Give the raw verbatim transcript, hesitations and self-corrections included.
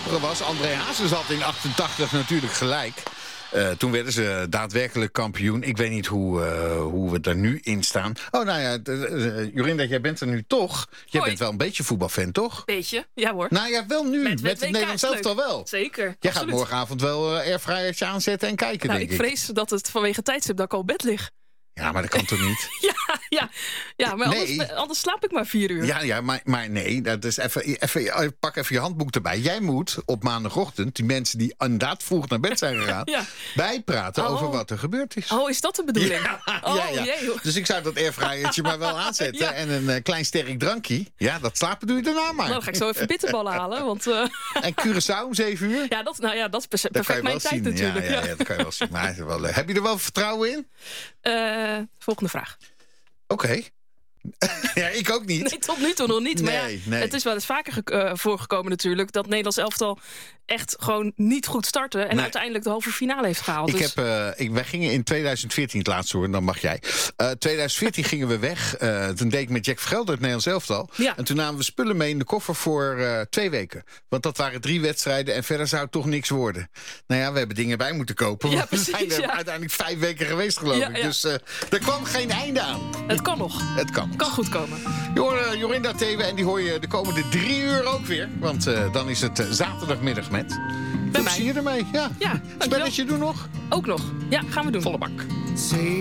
grappige was, André Hazes had in achtentachtig natuurlijk gelijk. Uh, toen werden ze daadwerkelijk kampioen. Ik weet niet hoe, uh, hoe we er nu in staan. Oh, nou ja, uh, Jorinda, jij bent er nu toch. Jij Hoi. bent wel een beetje voetbalfan, toch? Beetje, ja hoor. Nou ja, wel nu. Met, Met, met, met het Nederlands elftal wel. Zeker. Jij absoluut. gaat morgenavond wel uh, airfryertje aanzetten en kijken, nou, denk ik. ik. vrees dat het vanwege tijdstip dat ik al op bed lig. Ja, maar dat kan toch niet? ja, ja, ja, maar Nee. anders, anders slaap ik maar vier uur. Ja, ja maar, maar nee, dat is even, even, pak even je handboek erbij. Jij moet op maandagochtend die mensen die inderdaad vroeg naar bed zijn gegaan... ja. bijpraten Oh. over wat er gebeurd is. Oh, is dat de bedoeling? Ja, oh, ja, ja. Jee, Dus ik zou dat airfryertje maar wel aanzetten. Ja. En een uh, klein sterk drankje. Ja, dat slapen doe je daarna maar. Nou, dan ga ik zo even bitterballen halen. Want, uh... En Curaçao om zeven uur? ja, dat, nou ja, dat is perse- Dat kan perfect je mijn wel tijd zien. natuurlijk. Ja, ja, ja, dat kan je wel zien. Maar het is wel, uh, heb je er wel vertrouwen in? Uh, volgende vraag. Oké. Okay. Ja, ik ook niet. Nee, tot nu toe nog niet. Maar nee, ja, nee. het is wel eens vaker ge- uh, voorgekomen natuurlijk... dat Nederlands elftal echt gewoon niet goed startte... en nee. uiteindelijk de halve finale heeft gehaald. Ik dus... heb, uh, ik, wij gingen in tweeduizend veertien het laatste hoor, dan mag jij. Uh, tweeduizend veertien gingen we weg. Uh, toen deed ik met Jack Vergelder het Nederlands elftal. Ja. En toen namen we spullen mee in de koffer voor uh, twee weken. Want dat waren drie wedstrijden en verder zou het toch niks worden. Nou ja, we hebben dingen bij moeten kopen. Ja, Want precies, we zijn er ja. uiteindelijk vijf weken geweest, geloof Ja, ik. ja. Dus uh, er kwam geen einde aan. Het kan nog. Het kan. Kan goed komen. Je hoort uh, Jorinda Thewe en die hoor je de komende drie uur ook weer. Want uh, dan is het uh, zaterdagmiddag met... Bij Veel plezier ermee. Ja. Ja, Spelletje doen nog? Ook nog. Ja, gaan we doen. Volle bak.